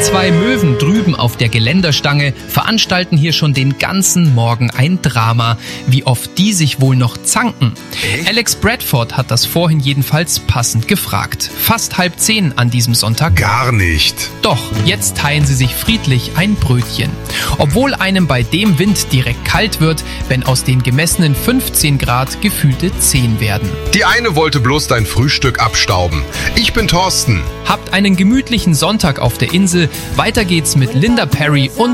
2 Möwen drüben auf der Geländerstange veranstalten hier schon den ganzen Morgen ein Drama, wie oft die sich wohl noch zanken. Alex Bradford hat das vorhin jedenfalls passend gefragt. Fast 9:30 an diesem Sonntag. Gar nicht. Doch, jetzt teilen sie sich friedlich ein Brötchen. Obwohl einem bei dem Wind direkt kalt wird, wenn aus den gemessenen 15 Grad gefühlte 10 werden. Die eine wollte bloß dein Frühstück abstauben. Ich bin Thorsten. Habt einen gemütlichen Sonntag auf der Insel. Weiter geht's mit Linda Perry und